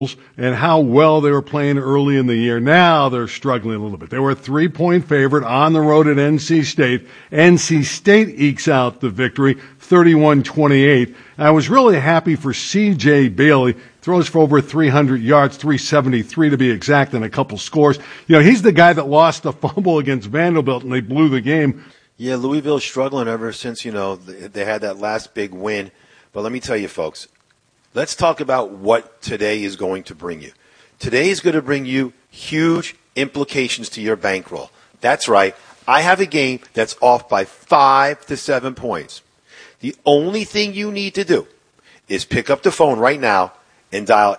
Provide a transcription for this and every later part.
and how well they were playing early in the year. Now they're struggling a little bit. They were a 3-point favorite on the road at NC State. NC State ekes out the victory, 31-28. I was really happy for C.J. Bailey. Throws for over 300 yards, 373 to be exact, and a couple scores. You know, he's the guy that lost the fumble against Vanderbilt, and they blew the game. Yeah, Louisville's struggling ever since, they had that last big win. But let me tell you, folks, let's talk about what today is going to bring you. Today is going to bring you huge implications to your bankroll. That's right. I have a game that's off by 5 to 7 points. The only thing you need to do is pick up the phone right now and dial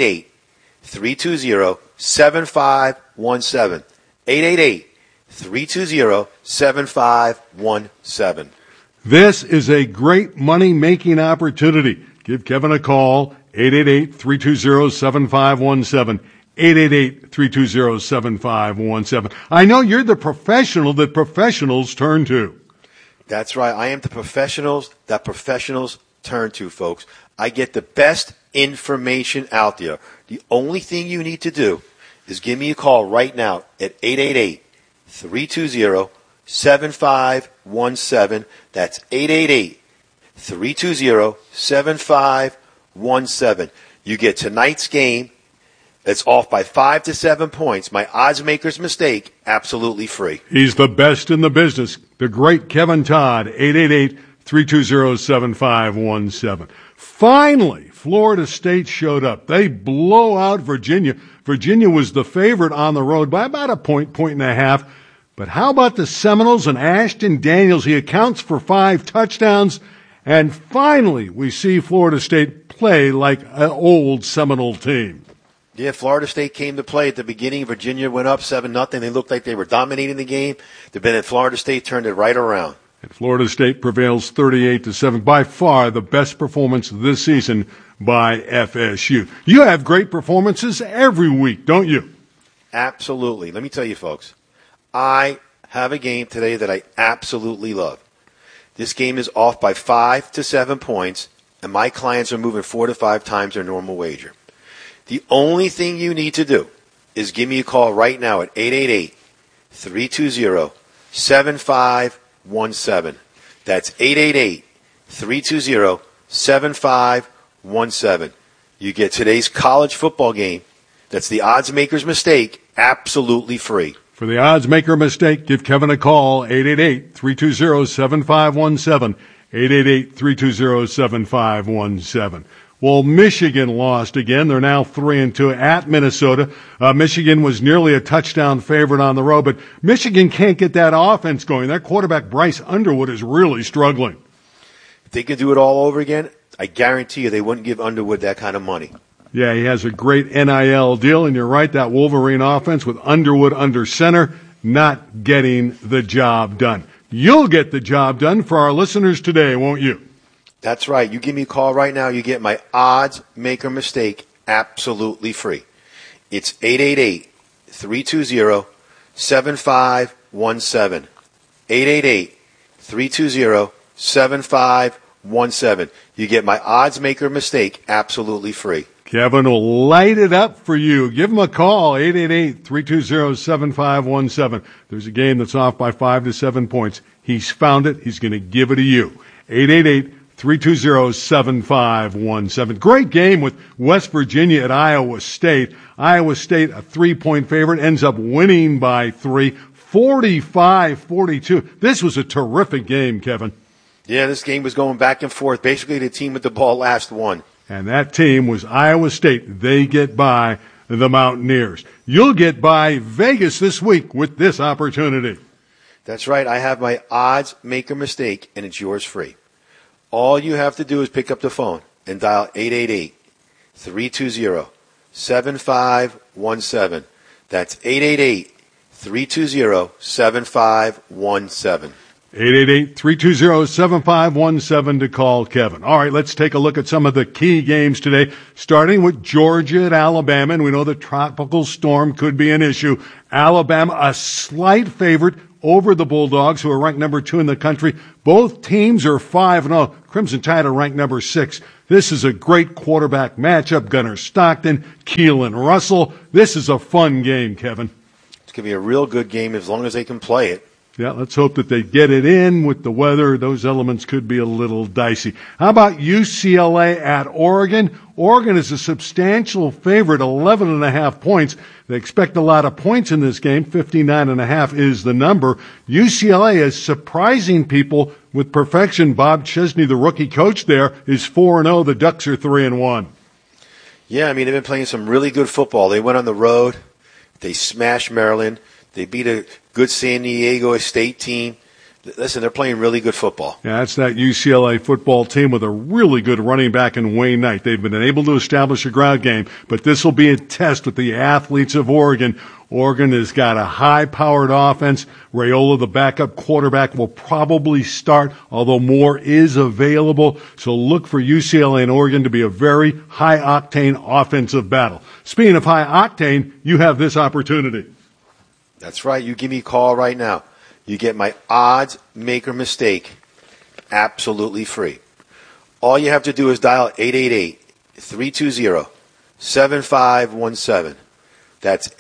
888-320-7517. 888-320-7517. This is a great money-making opportunity. Give Kevin a call, 888-320-7517. 888-320-7517. I know you're the professional that professionals turn to. That's right. I am the professionals that professionals turn to, folks. I get the best information out there. The only thing you need to do is give me a call right now at 888-320-7517. That's 888-320-7517. You get tonight's game that's off by 5 to 7 points. My odds maker's mistake, absolutely free. He's the best in the business. The great Kevin Todd, 888-320-7517. Finally, Florida State showed up. They blow out Virginia. Virginia was the favorite on the road by about a point and a half. But how about the Seminoles and Ashton Daniels? He accounts for 5 touchdowns. And finally, we see Florida State play like an old Seminole team. Yeah, Florida State came to play at the beginning. Virginia went up 7-0. They looked like they were dominating the game. Then Florida State turned it right around. And Florida State prevails 38-7. By far the best performance this season by FSU. You have great performances every week, don't you? Absolutely. Let me tell you, folks, I have a game today that I absolutely love. This game is off by 5 to 7 points, and my clients are moving 4 to 5 times their normal wager. The only thing you need to do is give me a call right now at 888-320-7517. That's 888-320-7517. You get today's college football game. That's the odds maker's mistake, absolutely free. For the odds maker mistake, give Kevin a call, 888-320-7517. 888-320-7517. Well, Michigan lost again. They're now 3-2 at Minnesota. Michigan was nearly a touchdown favorite on the road, but Michigan can't get that offense going. Their quarterback, Bryce Underwood, is really struggling. If they could do it all over again, I guarantee you they wouldn't give Underwood that kind of money. Yeah, he has a great NIL deal, and you're right, that Wolverine offense with Underwood under center, not getting the job done. You'll get the job done for our listeners today, won't you? That's right. You give me a call right now, you get my odds maker mistake absolutely free. It's 888-320-7517. 888-320-7517. You get my odds maker mistake absolutely free. Kevin will light it up for you. Give him a call, 888-320-7517. There's a game that's off by 5 to 7 points. He's found it. He's going to give it to you. 888-320-7517. Great game with West Virginia at Iowa State. Iowa State, a 3-point favorite, ends up winning by 3, 45-42. This was a terrific game, Kevin. Yeah, this game was going back and forth. Basically, the team with the ball last won. And that team was Iowa State. They get by the Mountaineers. You'll get by Vegas this week with this opportunity. That's right. I have my odds maker mistake, and it's yours free. All you have to do is pick up the phone and dial 888-320-7517. That's 888-320-7517. 888-320-7517 to call Kevin. All right, let's take a look at some of the key games today, starting with Georgia at Alabama. And we know the tropical storm could be an issue. Alabama, a slight favorite over the Bulldogs, who are ranked number 2 in the country. Both teams are 5-0. Crimson Tide are ranked number 6. This is a great quarterback matchup. Gunnar Stockton, Keelan Russell. This is a fun game, Kevin. It's going to be a real good game as long as they can play it. Yeah, let's hope that they get it in. With the weather, those elements could be a little dicey. How about UCLA at Oregon? Oregon is a substantial favorite, 11.5 points. They expect a lot of points in this game. 59.5 is the number. UCLA is surprising people with perfection. Bob Chesney, the rookie coach there, is 4-0. The Ducks are 3-1. Yeah, I mean, they've been playing some really good football. They went on the road. They smashed Maryland. They beat a good San Diego State team. Listen, they're playing really good football. Yeah, that's that UCLA football team with a really good running back in Wayne Knight. They've been able to establish a ground game, but this will be a test with the athletes of Oregon. Oregon has got a high-powered offense. Raiola, the backup quarterback, will probably start, although more is available. So look for UCLA and Oregon to be a very high-octane offensive battle. Speaking of high-octane, you have this opportunity. That's right. You give me a call right now. You get my odds maker mistake absolutely free. All you have to do is dial 888-320-7517. That's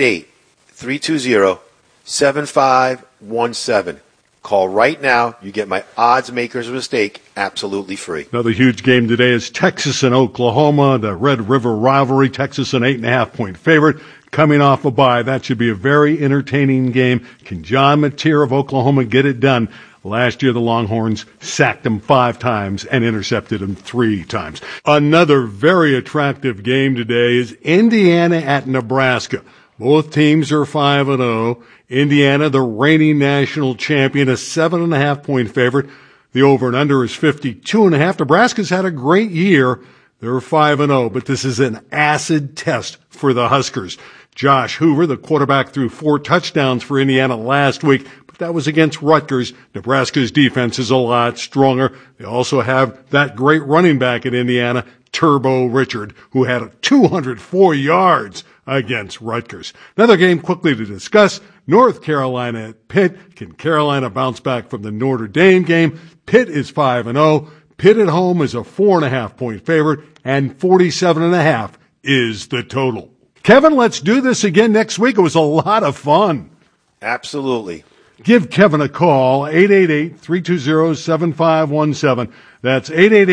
888-320-7517. Call right now. You get my odds maker's mistake absolutely free. Another huge game today is Texas and Oklahoma, the Red River rivalry. Texas an 8.5-point favorite. Coming off a bye, that should be a very entertaining game. Can John Mateer of Oklahoma get it done? Last year, the Longhorns sacked him 5 times and intercepted him 3 times. Another very attractive game today is Indiana at Nebraska. Both teams are 5-0. Indiana, the reigning national champion, a 7.5-point favorite. The over and under is 52.5. Nebraska's had a great year. They're 5-0, but this is an acid test for the Huskers. Josh Hoover, the quarterback, threw 4 touchdowns for Indiana last week, but that was against Rutgers. Nebraska's defense is a lot stronger. They also have that great running back in Indiana, Turbo Richard, who had 204 yards against Rutgers. Another game quickly to discuss, North Carolina at Pitt. Can Carolina bounce back from the Notre Dame game? Pitt is 5-0. Pitt at home is a 4.5-point favorite, and 47.5 is the total. Kevin, let's do this again next week. It was a lot of fun. Absolutely. Give Kevin a call, 888-320-7517. That's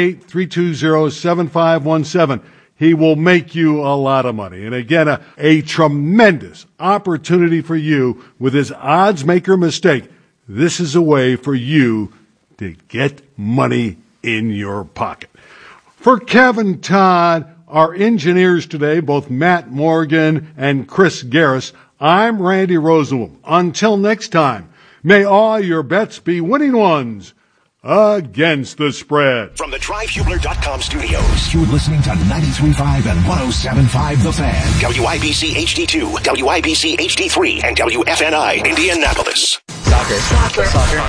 888-320-7517. He will make you a lot of money. And again, a tremendous opportunity for you with his odds maker mistake. This is a way for you to get money in your pocket. For Kevin Todd, our engineers today, both Matt Morgan and Chris Garris, I'm Randy Rosenblum. Until next time, may all your bets be winning ones against the spread. From the TryHubler.com studios, you're listening to 93.5 and 107.5 The Fan. WIBC HD2, WIBC HD3, and WFNI Indianapolis. Soccer.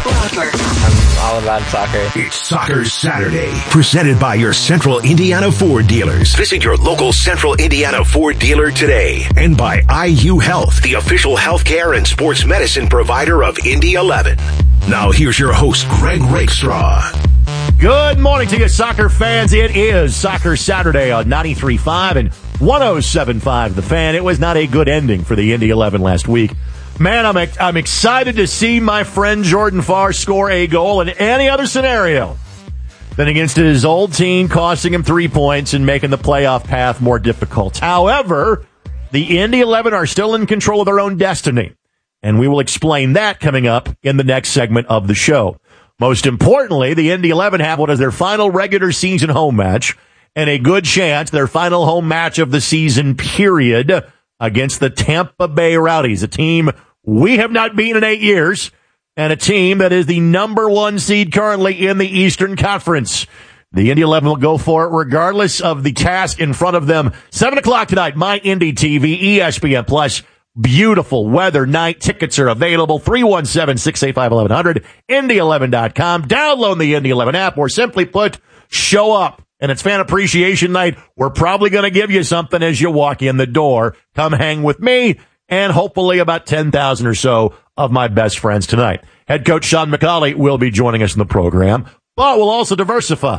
I'm all about soccer. It's Soccer Saturday, presented by your Central Indiana Ford dealers. Visit your local Central Indiana Ford dealer today. And by IU Health, the official healthcare and sports medicine provider of Indy 11. Now here's your host, Greg Rakestraw. Good morning to you, soccer fans. It is Soccer Saturday on 93.5 and 107.5 The Fan. It was not a good ending for the Indy 11 last week. Man, I'm excited to see my friend Jordan Farr score a goal in any other scenario than against his old team, costing him 3 points and making the playoff path more difficult. However, the Indy 11 are still in control of their own destiny, and we will explain that coming up in the next segment of the show. Most importantly, the Indy 11 have what is their final regular season home match and a good chance their final home match of the season period against the Tampa Bay Rowdies, a team we have not beaten in 8 years, and a team that is the number 1 seed currently in the Eastern Conference. The Indy 11 will go for it regardless of the task in front of them. 7 o'clock tonight, My Indy TV, ESPN Plus. Beautiful weather night. Tickets are available. 317-685-1100, Indy11.com. Download the Indy 11 app, or simply put, show up. And it's Fan Appreciation Night. We're probably going to give you something as you walk in the door. Come hang with me and hopefully about 10,000 or so of my best friends tonight. Head coach Sean McCauley will be joining us in the program, but we'll also diversify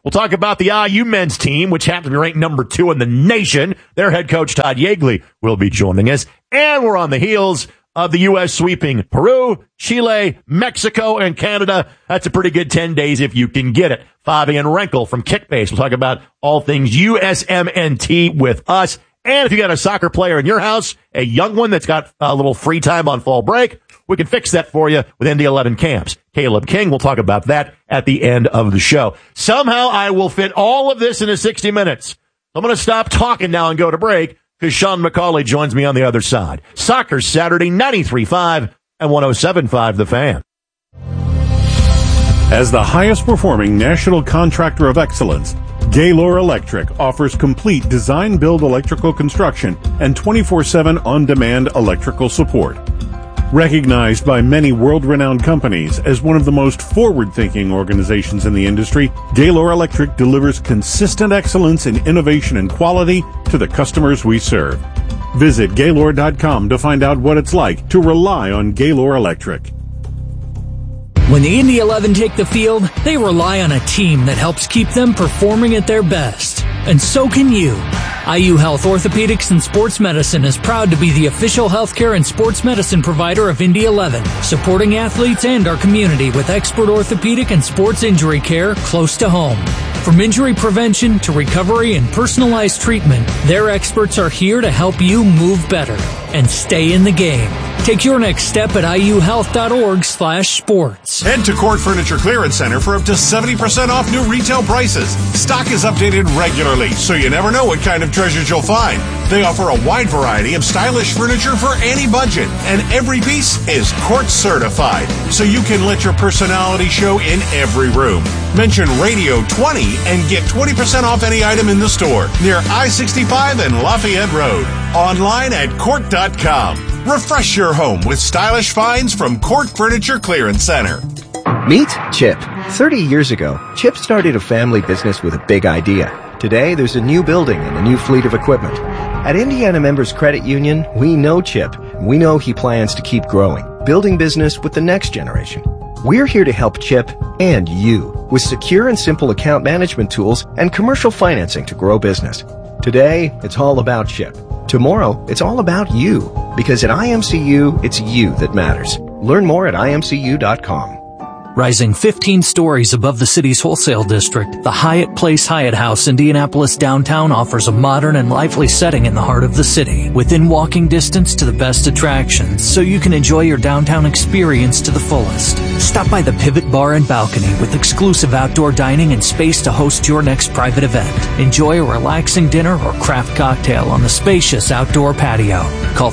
We'll talk about the IU men's team, which happens to be ranked number 2 in the nation. Their head coach, Todd Yeagley, will be joining us. And we're on the heels of the U.S. sweeping Peru, Chile, Mexico, and Canada. That's a pretty good 10 days if you can get it. Fabian Renkel from Kickbase. We'll talk about all things USMNT with us. And if you got a soccer player in your house, a young one that's got a little free time on fall break, we can fix that for you with Indy 11 camps. Caleb King will talk about that at the end of the show. Somehow I will fit all of this into 60 minutes. I'm going to stop talking now and go to break because Sean McCauley joins me on the other side. Soccer Saturday, 93.5 and 107.5 The Fan. As the highest performing national contractor of excellence, Gaylor Electric offers complete design-build electrical construction and 24/7 on-demand electrical support. Recognized by many world-renowned companies as one of the most forward-thinking organizations in the industry, Gaylor Electric delivers consistent excellence in innovation and quality to the customers we serve. Visit Gaylor.com to find out what it's like to rely on Gaylor Electric. When the Indy 11 take the field, they rely on a team that helps keep them performing at their best. And so can you. IU Health Orthopedics and Sports Medicine is proud to be the official healthcare and sports medicine provider of Indy 11, supporting athletes and our community with expert orthopedic and sports injury care close to home. From injury prevention to recovery and personalized treatment, their experts are here to help you move better and stay in the game. Take your next step at iuhealth.org/sports. Head to Court Furniture Clearance Center for up to 70% off new retail prices. Stock is updated regularly, so you never know what kind of treasures you'll find. They offer a wide variety of stylish furniture for any budget, and every piece is Court certified, so you can let your personality show in every room. Mention Radio 20 and get 20% off any item in the store near I-65 and Lafayette Road. Online at Court.com. Refresh your home with stylish finds from Court Furniture Clearance Center. Meet Chip. 30 years ago, Chip started a family business with a big idea. Today, there's a new building and a new fleet of equipment. At Indiana Members Credit Union, we know Chip. We know he plans to keep growing, building business with the next generation. We're here to help Chip and you with secure and simple account management tools and commercial financing to grow business. Today, it's all about Chip. Tomorrow, it's all about you. Because at IMCU, it's you that matters. Learn more at imcu.com. Rising 15 stories above the city's wholesale district, the Hyatt Place Hyatt House Indianapolis downtown offers a modern and lively setting in the heart of the city, within walking distance to the best attractions, so you can enjoy your downtown experience to the fullest. Stop by the Pivot Bar and Balcony with exclusive outdoor dining and space to host your next private event. Enjoy a relaxing dinner or craft cocktail on the spacious outdoor patio. Call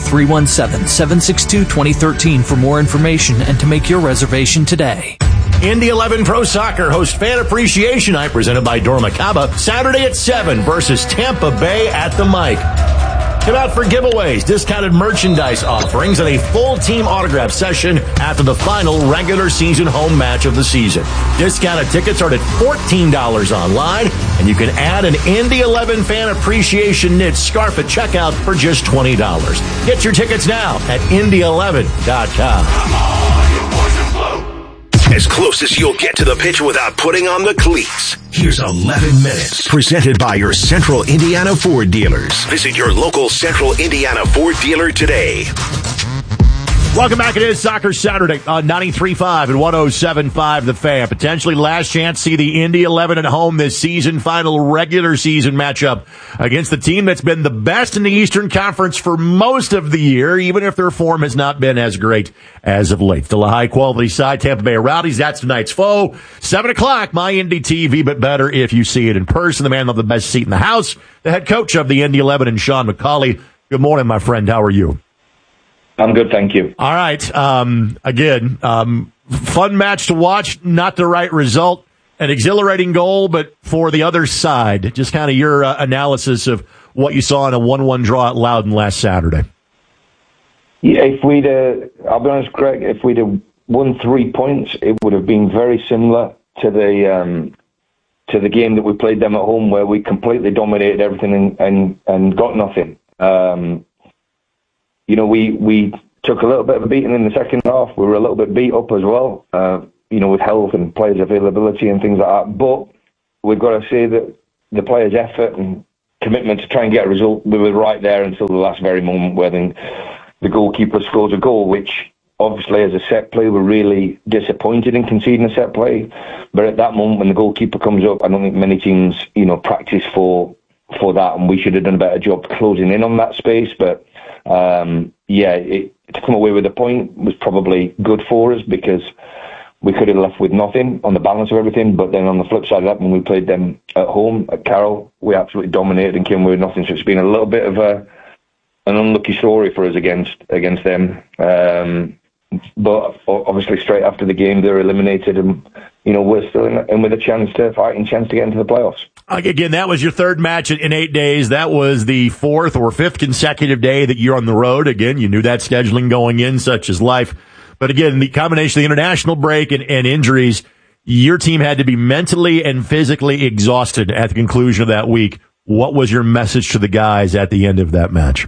317-762-2013 for more information and to make your reservation today. Indy 11 Pro Soccer hosts Fan Appreciation Night presented by Dormacaba Saturday at 7 versus Tampa Bay at the Mike. Come out for giveaways, discounted merchandise offerings, and a full team autograph session after the final regular season home match of the season. Discounted tickets are at $14 online, and you can add an Indy 11 Fan Appreciation knit scarf at checkout for just $20. Get your tickets now at Indy11.com. As close as you'll get to the pitch without putting on the cleats. Here's 11 minutes. Presented by your Central Indiana Ford dealers. Visit your local Central Indiana Ford dealer today. Welcome back. It is Soccer Saturday on 93.5 and 107.5 The Fan. Potentially last chance to see the Indy 11 at home this season. Final regular season matchup against the team that's been the best in the Eastern Conference for most of the year, even if their form has not been as great as of late. Still a high-quality side, Tampa Bay Rowdies. That's tonight's foe. 7 o'clock, my Indy TV, but better if you see it in person. The man with the best seat in the house, the head coach of the Indy 11, and Sean McCauley. Good morning, my friend. How are you? I'm good, thank you. All right. Again, fun match to watch, not the right result. An exhilarating goal, but for the other side. Just kind of your analysis of what you saw in a 1-1 draw at Loudoun last Saturday. Yeah, if we'd, I'll be honest, Greg, if we'd have won 3 points, it would have been very similar to the game that we played them at home, where we completely dominated everything and got nothing. You know, we took a little bit of a beating in the second half. We were a little bit beat up as well, you know, with health and players' availability and things like that. But we've got to say that the players' effort and commitment to try and get a result, we were right there until the last very moment where the goalkeeper scores a goal, which obviously as a set play, we're really disappointed in conceding a set play. But at that moment when the goalkeeper comes up, I don't think many teams, practice for that, and we should have done a better job closing in on that space. But to come away with a point was probably good for us, because we could have left with nothing on the balance of everything. But then on the flip side of that, when we played them at home at Carroll, we absolutely dominated and came away with nothing. So it's been a little bit of an unlucky story for us against them. But obviously straight after the game they're eliminated, and we're still in with a fighting chance to get into the playoffs. Again, that was your third match in 8 days. That was the fourth or fifth consecutive day that you're on the road. Again, you knew that scheduling going in, such as life. But again, the combination of the international break and injuries, your team had to be mentally and physically exhausted at the conclusion of that week. What was your message to the guys at the end of that match?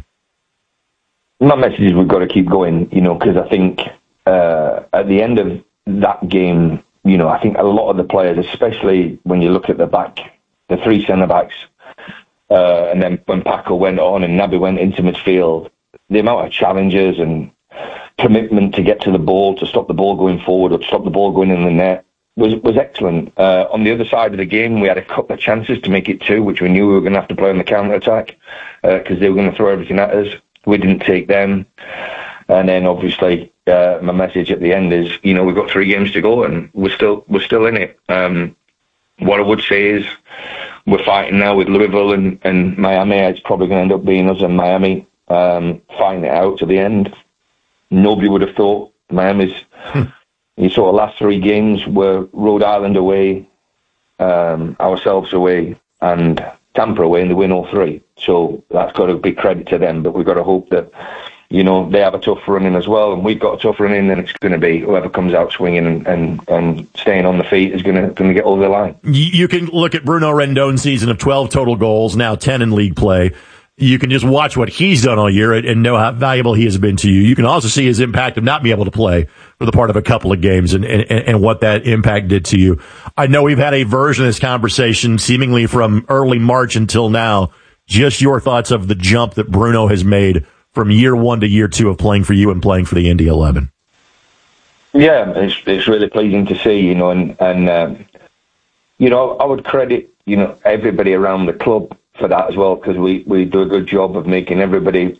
My message is we've got to keep going, because I think at the end of that game, I think a lot of the players, especially when you look at the back, the three centre-backs, and then when Paco went on and Naby went into midfield, the amount of challenges and commitment to get to the ball, to stop the ball going forward or to stop the ball going in the net was excellent. On the other side of the game, we had a couple of chances to make it 2, which we knew we were going to have to play on the counter-attack because they were going to throw everything at us. We didn't take them. And then obviously my message at the end is, we've got 3 games to go and we're still in it. What I would say is we're fighting now with Louisville and Miami. It's probably going to end up being us and Miami fighting it out to the end. Nobody would have thought Miami's last 3 games were Rhode Island away, ourselves away, and Tampa away, and they win all 3. So that's got a big credit to them. But we've got to hope that, they have a tough run in as well, and we've got a tough run in, and it's going to be whoever comes out swinging and staying on the feet is going to get over the line. You can look at Bruno Rendon's season of 12 total goals, now 10 in league play. You can just watch what he's done all year and know how valuable he has been to you. You can also see his impact of not being able to play for the part of a couple of games and what that impact did to you. I know we've had a version of this conversation seemingly from early March until now. Just your thoughts of the jump that Bruno has made from year 1 to year 2 of playing for you and playing for the Indy 11. Yeah, it's really pleasing to see, and I would credit, everybody around the club for that as well, because we do a good job of making everybody,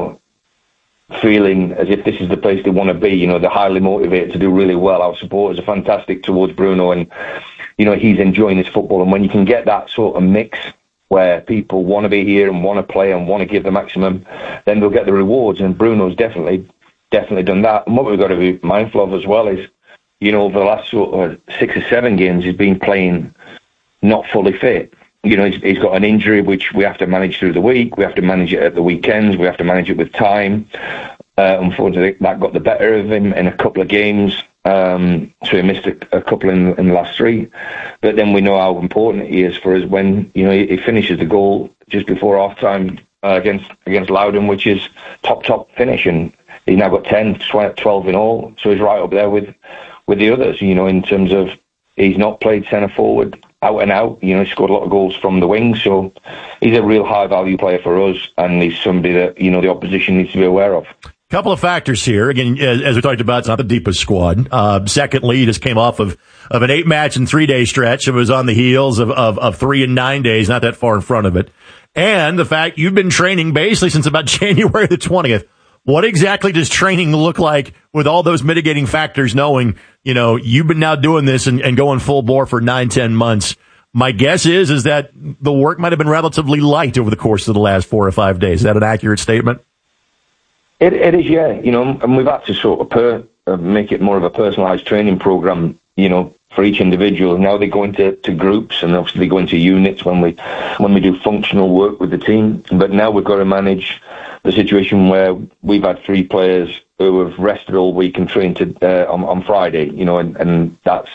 feeling as if this is the place they want to be. They're highly motivated to do really well. Our supporters are fantastic towards Bruno, and, he's enjoying his football. And when you can get that sort of mix where people want to be here and want to play and want to give the maximum, then they'll get the rewards. And Bruno's definitely done that. And what we've got to be mindful of as well is, over the last sort of 6 or 7 games, he's been playing not fully fit. He's got an injury which we have to manage through the week. We have to manage it at the weekends. We have to manage it with time. Unfortunately, that got the better of him in a couple of games. So he missed a couple in the last 3. But then we know how important he is for us when he finishes the goal just before half time against Loudon, which is top finish, and he's now got 10, 12 in all. So he's right up there with the others. In terms of he's not played centre forward out and out. He scored a lot of goals from the wings, so he's a real high value player for us, and he's somebody that the opposition needs to be aware of. Couple of factors here. Again, as we talked about, it's not the deepest squad. Secondly, he just came off of an 8-match and 3-day stretch. It was on the heels of 3 and 9 days, not that far in front of it. And the fact you've been training basically since about January the 20th. What exactly does training look like with all those mitigating factors, knowing, you've been now doing this and going full bore for 9-10 months? My guess is that the work might have been relatively light over the course of the last 4 or 5 days. Is that an accurate statement? It is, yeah. And we've had to sort of make it more of a personalised training program, for each individual. Now they go into groups, and obviously they go into units when we do functional work with the team. But now we've got to manage the situation where we've had 3 players who have rested all week and trained on Friday, and that's,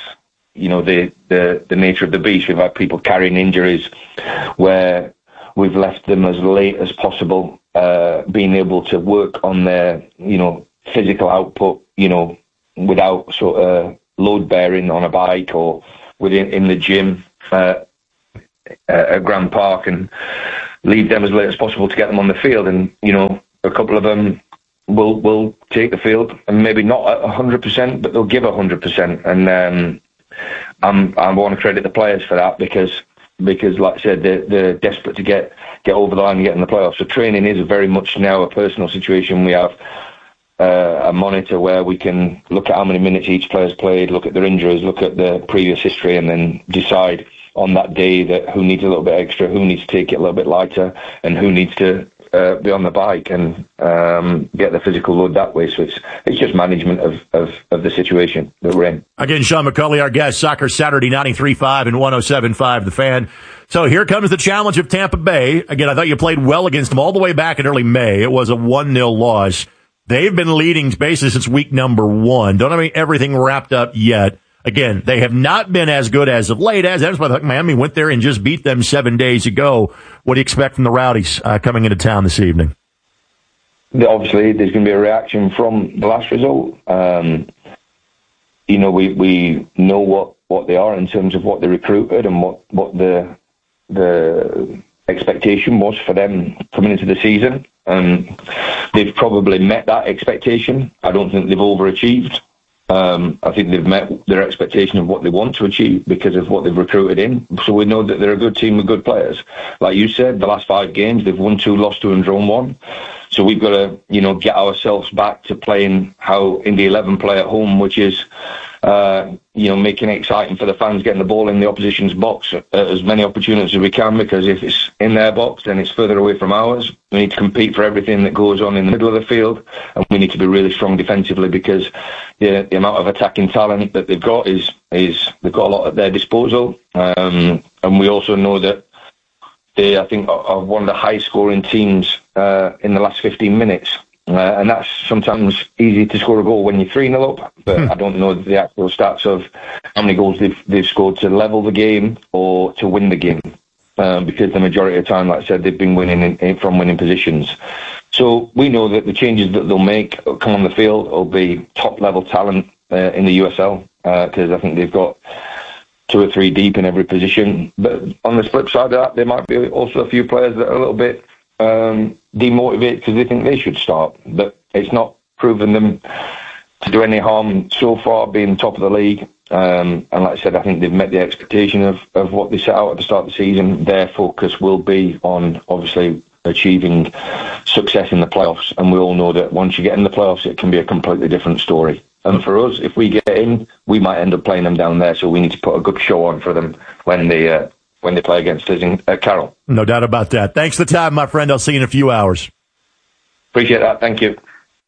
the nature of the beast. We've had people carrying injuries where we've left them as late as possible, being able to work on their, physical output, without sort of load bearing on a bike or in the gym. at Grand Park and leave them as late as possible to get them on the field. And, you know, a couple of them will take the field, and maybe not at 100%, but they'll give 100%. And I want to credit the players for that because like I said, they're desperate to get over the line and get in the playoffs. So training is very much now a personal situation. We have a monitor where we can look at how many minutes each player's played, look at their injuries, look at the previous history, and then decide on that day that who needs a little bit extra, who needs to take it a little bit lighter, and who needs to be on the bike and get the physical load that way. So it's just management of the situation that we're in. Again, Sean McCulley, our guest, Soccer Saturday, 93.5 and 107.5 The Fan. So here comes the challenge of Tampa Bay. Again, I thought you played well against them all the way back in early May. It was a 1-0 loss. They've been leading basically since week number 1. Don't have everything wrapped up yet. Again, they have not been as good as of late. That's why Miami went there and just beat them 7 days ago. What do you expect from the Rowdies coming into town this evening? Obviously, there's going to be a reaction from the last result. You know, we know what they are in terms of what they recruited and what the expectation was for them coming into the season. They've probably met that expectation. I don't think they've overachieved. I think they've met their expectation of what they want to achieve because of what they've recruited in. So we know that they're a good team with good players. Like you said, the last 5 games, they've won 2, lost 2 and drawn 1. So we've got to, you know, get ourselves back to playing how Indy 11 play at home, which is, you know, making it exciting for the fans, getting the ball in the opposition's box as many opportunities as we can, because if it's in their box, then it's further away from ours. We need to compete for everything that goes on in the middle of the field, and we need to be really strong defensively because the amount of attacking talent that they've got is they've got a lot at their disposal. And we also know that they, I think, are one of the high-scoring teams in the last 15 minutes. And that's sometimes easy to score a goal when you're 3-0 up, but I don't know the actual stats of how many goals they've scored to level the game or to win the game, because the majority of the time, like I said, they've been winning from winning positions. So we know that the changes that they'll make come on the field will be top-level talent in the USL, because I think they've got 2 or 3 deep in every position. But on the flip side of that, there might be also a few players that are a little bit demotivated because they think they should start, but it's not proven them to do any harm so far, being top of the league. And like I said, I think they've met the expectation of what they set out at the start of the season. Their focus will be on obviously achieving success in the playoffs, and we all know that once you get in the playoffs, it can be a completely different story. And for us, if we get in, we might end up playing them down there, so we need to put a good show on for them when they play against us in Carroll. No doubt about that. Thanks for the time, my friend. I'll see you in a few hours. Appreciate that. Thank you.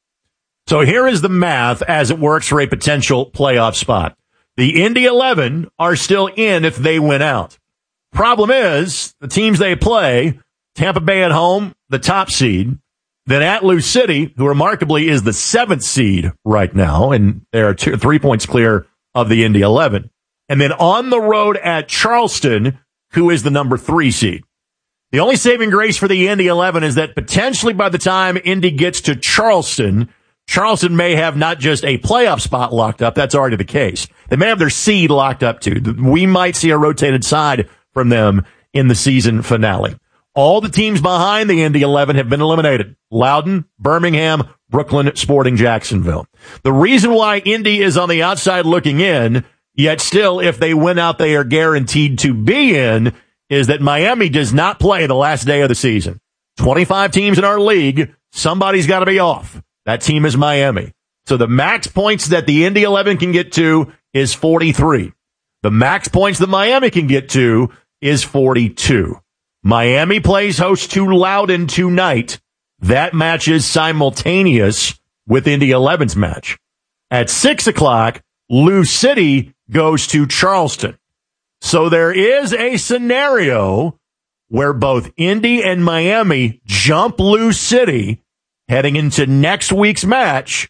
So here is the math as it works for a potential playoff spot. The Indy 11 are still in if they win out. Problem is, the teams they play, Tampa Bay at home, the top seed, then at Lou City, who remarkably is the 7th seed right now, and they are 3 points clear of the Indy 11. And then on the road at Charleston, who is the number 3 seed. The only saving grace for the Indy 11 is that potentially by the time Indy gets to Charleston may have not just a playoff spot locked up. That's already the case. They may have their seed locked up too. We might see a rotated side from them in the season finale. All the teams behind the Indy 11 have been eliminated. Loudoun, Birmingham, Brooklyn, Sporting Jacksonville. The reason why Indy is on the outside looking in, yet still, if they win out, they are guaranteed to be in, is that Miami does not play the last day of the season. 25 teams in our league, somebody's got to be off. That team is Miami. So the max points that the Indy 11 can get to is 43. The max points that Miami can get to is 42. Miami plays host to Loudoun tonight. That match is simultaneous with Indy 11's match. At 6 o'clock, Lou City goes to Charleston. So there is a scenario where both Indy and Miami jump Lou City heading into next week's match,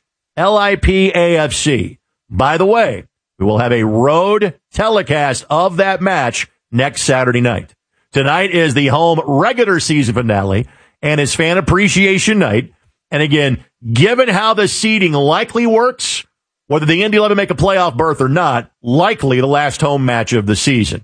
LIP-AFC. By the way, we will have a road telecast of that match next Saturday night. Tonight is the home regular season finale and is fan appreciation night. And again, given how the seeding likely works, whether the Indy 11 make a playoff berth or not, likely the last home match of the season.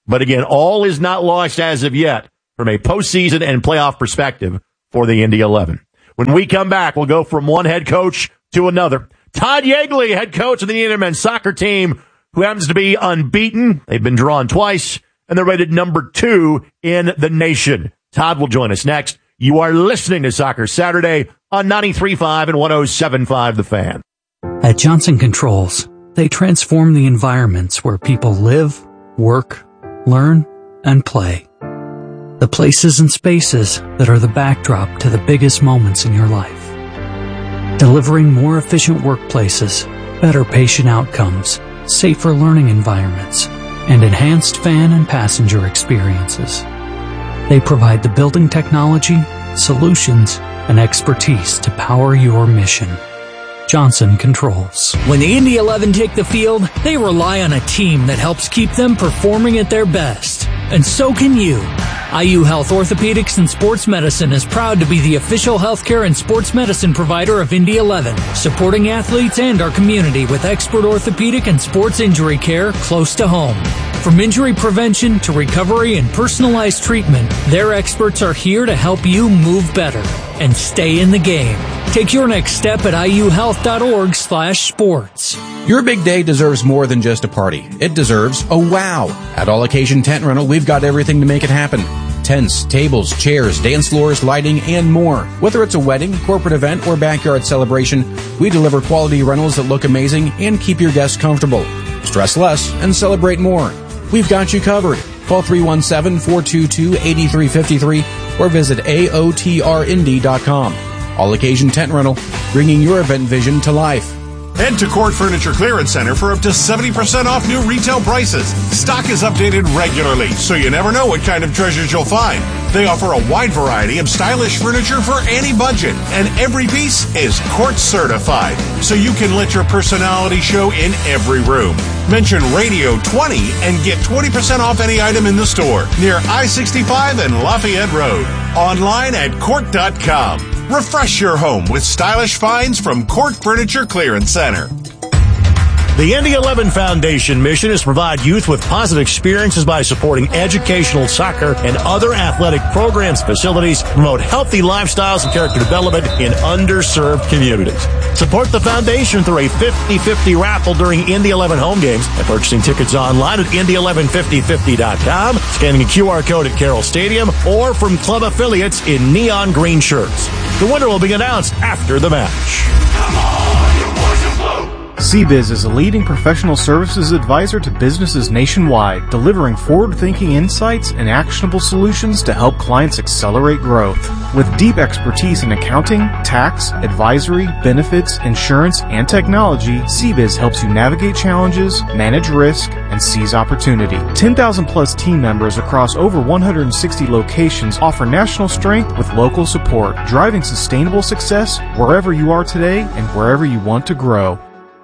But again, all is not lost as of yet from a postseason and playoff perspective for the Indy 11. When we come back, we'll go from one head coach to another. Todd Yeagley, head coach of the Indiana men's soccer team, who happens to be unbeaten. They've been drawn twice, and they're rated number 2 in the nation. Todd will join us next. You are listening to Soccer Saturday on 93.5 and 107.5 The Fan. At Johnson Controls, they transform the environments where people live, work, learn, and play. The places and spaces that are the backdrop to the biggest moments in your life. Delivering more efficient workplaces, better patient outcomes, safer learning environments, and enhanced fan and passenger experiences. They provide the building technology, solutions, and expertise to power your mission. Johnson Controls. When the Indy 11 take the field, they rely on a team that helps keep them performing at their best. And so can you. IU Health Orthopedics and Sports Medicine is proud to be the official healthcare and sports medicine provider of Indy 11, supporting athletes and our community with expert orthopedic and sports injury care close to home. From injury prevention to recovery and personalized treatment, their experts are here to help you move better and stay in the game. Take your next step at iuhealth.org/sports. Your big day deserves more than just a party. It deserves a wow. At All Occasion Tent Rental, we've got everything to make it happen. Tents, tables, chairs, dance floors, lighting, and more. Whether it's a wedding, corporate event, or backyard celebration, we deliver quality rentals that look amazing and keep your guests comfortable. Stress less and celebrate more. We've got you covered. Call 317-422-8353 or visit aotrindy.com. All Occasion Tent Rental, bringing your event vision to life. Head to Court Furniture Clearance Center for up to 70% off new retail prices. Stock is updated regularly, so you never know what kind of treasures you'll find. They offer a wide variety of stylish furniture for any budget, and every piece is Court certified, so you can let your personality show in every room. Mention Radio 20 and get 20% off any item in the store near I-65 and Lafayette Road. Online at Court.com. Refresh your home with stylish finds from Court Furniture Clearance Center. The Indy 11 Foundation mission is to provide youth with positive experiences by supporting educational soccer and other athletic programs, facilities, promote healthy lifestyles and character development in underserved communities. Support the foundation through a 50-50 raffle during Indy 11 home games by purchasing tickets online at Indy115050.com, scanning a QR code at Carroll Stadium, or from club affiliates in neon green shirts. The winner will be announced after the match. Come on, you boys in blue! CBiz is a leading professional services advisor to businesses nationwide, delivering forward-thinking insights and actionable solutions to help clients accelerate growth. With deep expertise in accounting, tax, advisory, benefits, insurance, and technology, CBiz helps you navigate challenges, manage risk, and seize opportunity. 10,000-plus team members across over 160 locations offer national strength with local support, driving sustainable success wherever you are today and wherever you want to grow.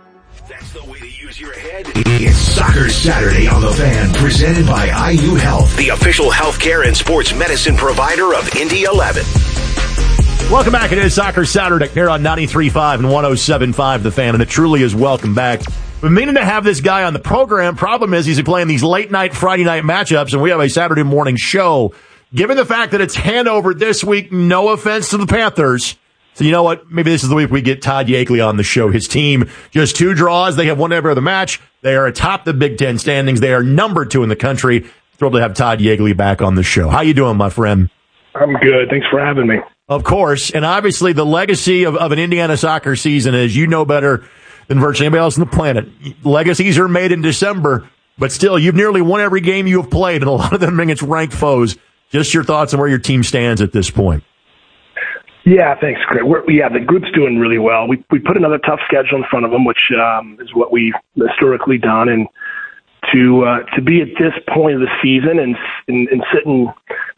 It's Soccer Saturday on The Fan, presented by IU Health, the official healthcare and sports medicine provider of Indy 11. Welcome back. It is Soccer Saturday here on 93.5 and 107.5 The Fan, and it truly is welcome back. We've been meaning to have this guy on the program. Problem is he's playing these late-night Friday night matchups, and we have a Saturday morning show. Given the fact that it's Hanover this week, no offense to the Panthers. So you know what? Maybe this is the week we get Todd Yeagley on the show. His team, just 2 draws. They have won every other match. They are atop the Big Ten standings. They are number 2 in the country. Thrilled to have Todd Yeagley back on the show. How you doing, my friend? I'm good. Thanks for having me. Of course. And obviously the legacy of an Indiana soccer season, as you know better than virtually anybody else on the planet. Legacies are made in December, but still, you've nearly won every game you have played, and a lot of them against ranked foes. Just your thoughts on where your team stands at this point. Yeah, thanks, Greg. The group's doing really well. We put another tough schedule in front of them, which is what we've historically done. And to be at this point of the season and sitting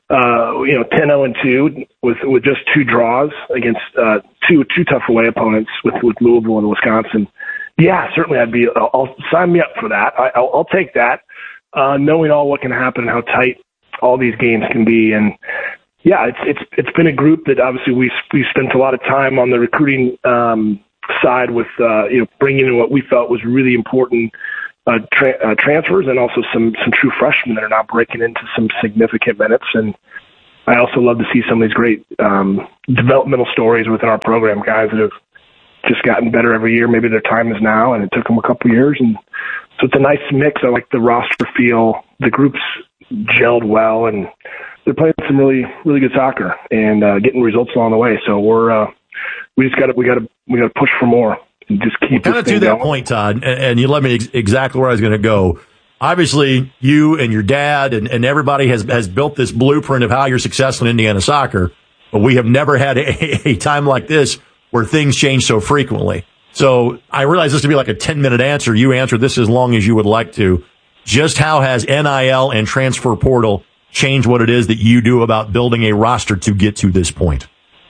10-0-2 with just 2 draws against two tough away opponents with Louisville and Wisconsin. Yeah, certainly I'll sign me up for that. I'll take that, knowing all what can happen and how tight all these games can be. And yeah, it's been a group that obviously we spent a lot of time on the recruiting side with bringing in what we felt was really important transfers and also some true freshmen that are now breaking into some significant minutes. And I also love to see some of these great developmental stories within our program, guys that have just gotten better every year. Maybe their time is now, and it took them a couple of years. And so it's a nice mix. I like the roster feel. The group's gelled well, and they're playing some really, really good soccer and getting results along the way. So we got to push for more and just keep kind of to that point, Todd, and you let me exactly where I was going to go. Obviously, you and your dad and everybody has built this blueprint of how you're successful in Indiana soccer, but we have never had a time like this where things change so frequently. So I realize this to be like a 10-minute answer. You answer this as long as you would like to. Just how has NIL and transfer portal changed what it is that you do about building a roster to get to this point?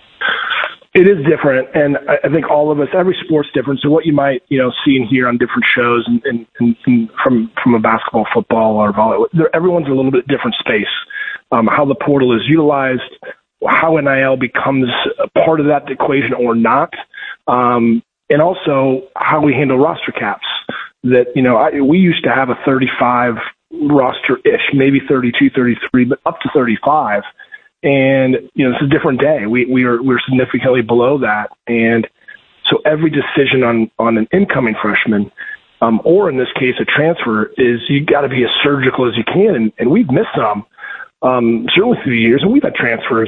It is different, and I think all of us, every sport's different. So what you might, see and hear on different shows and from a basketball, football, or volleyball, everyone's a little bit different space. How the portal is utilized, how NIL becomes a part of that equation or not, and also how we handle roster caps. That, we used to have a 35 roster-ish, maybe 32, 33, but up to 35. And, it's a different day. We're significantly below that. And so every decision on an incoming freshman, or in this case, a transfer, is you got to be as surgical as you can. And we've missed some, certainly through the years. And we've had transfers,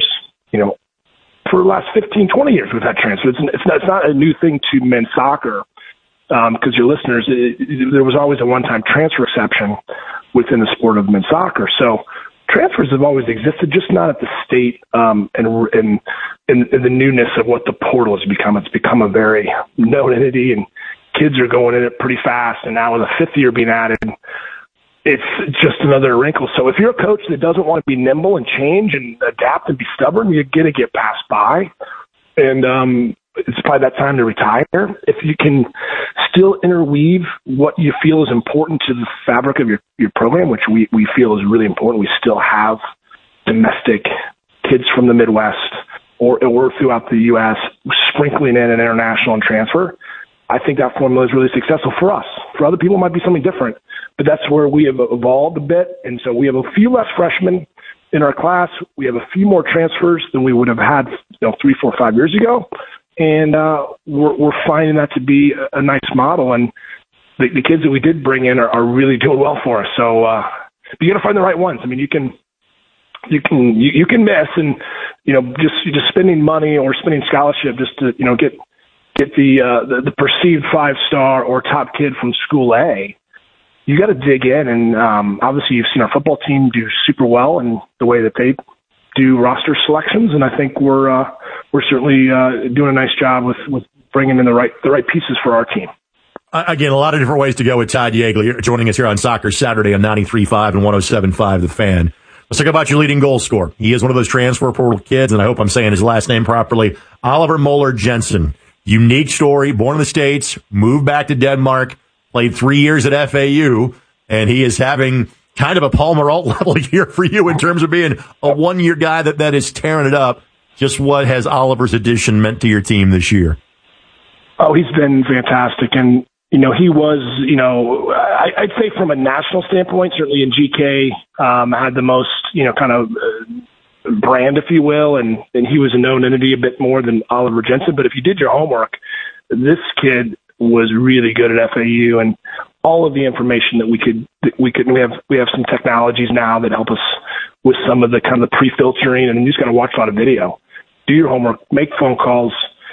for the last 15, 20 years we've had transfers. It's not a new thing to men's soccer. Because your listeners, there was always a one-time transfer exception within the sport of men's soccer. So transfers have always existed, just not at the state and the newness of what the portal has become. It's become a very known entity, and kids are going in it pretty fast. And now with a fifth year being added, it's just another wrinkle. So if you're a coach that doesn't want to be nimble and change and adapt and be stubborn, you're going to get passed by. And it's probably that time to retire. If you can still interweave what you feel is important to the fabric of your program, which we feel is really important. We still have domestic kids from the Midwest or throughout the U.S. sprinkling in an international and transfer. I think that formula is really successful for us. For other people, it might be something different, but that's where we have evolved a bit. And so we have a few less freshmen in our class. We have a few more transfers than we would have had 3, 4, 5 years ago. And we're finding that to be a nice model, and the kids that we did bring in are really doing well for us. So you got to find the right ones. I mean, you can miss, and just spending money or spending scholarship just to get the perceived 5-star or top kid from school A. You got to dig in, and obviously you've seen our football team do super well in the way that they do roster selections, and I think we're certainly doing a nice job with bringing in the right pieces for our team. Again, a lot of different ways to go with Todd Yeagley joining us here on Soccer Saturday on 93.5 and 107.5 The Fan. Let's talk about your leading goal scorer. He is one of those transfer portal kids, and I hope I'm saying his last name properly. Oliver Moeller Jensen. Unique story, born in the States, moved back to Denmark, played 3 years at FAU, and he is having kind of a Paul Maralt level year for you in terms of being a one-year guy that is tearing it up. Just what has Oliver's addition meant to your team this year? Oh, he's been fantastic. And, he was, I'd say from a national standpoint, certainly in GK, had the most, kind of brand, if you will. And he was a known entity a bit more than Oliver Jensen. But if you did your homework, this kid was really good at FAU, and all of the information that we have some technologies now that help us with some of the kind of the pre-filtering, and you just got to watch a lot of video, do your homework, make phone calls,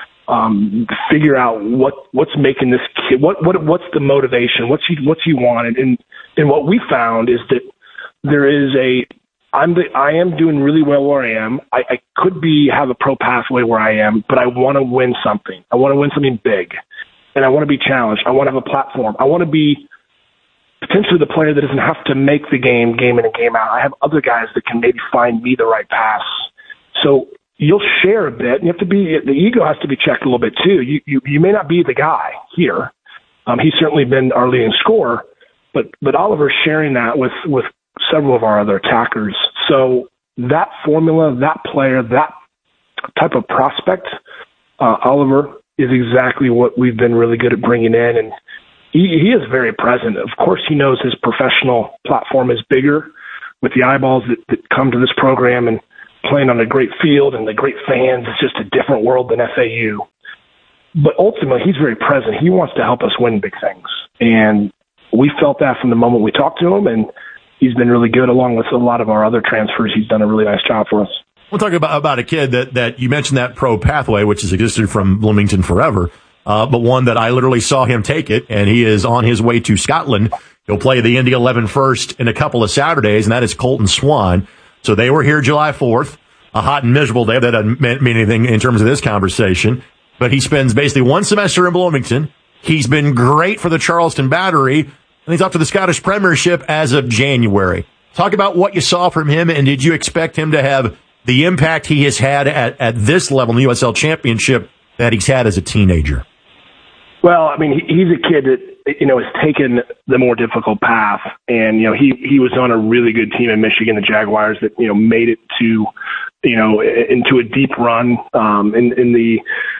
figure out what's making this kid, what's the motivation, what's he wanted, and what we found is that there is I am doing really well where I am. I could have a pro pathway where I am, but I want to win something. I want to win something big. And I want to be challenged. I want to have a platform. I want to be potentially the player that doesn't have to make the game in and game out. I have other guys that can maybe find me the right pass. So you'll share a bit. You have to be, the ego has to be checked a little bit too. You may not be the guy here. He's certainly been our leading scorer, but Oliver's sharing that with several of our other attackers. So that formula, that player, that type of prospect, Oliver, is exactly what we've been really good at bringing in. And he is very present. Of course, he knows his professional platform is bigger with the eyeballs that come to this program and playing on a great field and the great fans. It's just a different world than FAU. But ultimately, he's very present. He wants to help us win big things. And we felt that from the moment we talked to him, and he's been really good along with a lot of our other transfers. He's done a really nice job for us. We'll talk about a kid that you mentioned, that pro pathway, which has existed from Bloomington forever, but one that I literally saw him take it, and he is on his way to Scotland. He'll play the Indy 11 first in a couple of Saturdays, and that is Colton Swan. So they were here July 4th, a hot and miserable day. That doesn't mean anything in terms of this conversation. But he spends basically one semester in Bloomington. He's been great for the Charleston Battery, and he's up to the Scottish Premiership as of January. Talk about what you saw from him, and did you expect him to have the impact he has had at this level in the USL Championship that he's had as a teenager? Well, I mean, he's a kid that, has taken the more difficult path. And, he was on a really good team in Michigan, the Jaguars, that, made it to, into a deep run in the